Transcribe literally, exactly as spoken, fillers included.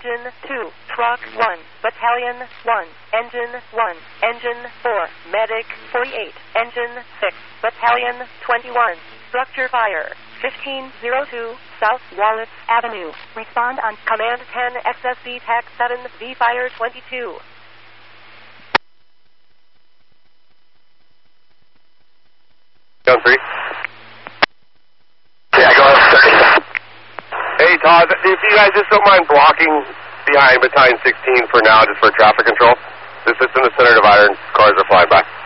Engine two, Truck one, Battalion one, Engine one, Engine four, Medic forty-eight, Engine six, Battalion twenty-one, Structure Fire, fifteen oh two, South Wallace Avenue. Respond on Command ten X S B T A C seven, V Fire twenty-two. Gun three. Yeah, go ahead. Hey, Todd, if you guys just don't mind blocking behind Battalion sixteen for now, just for traffic control. This is in the center divider and cars are flying by.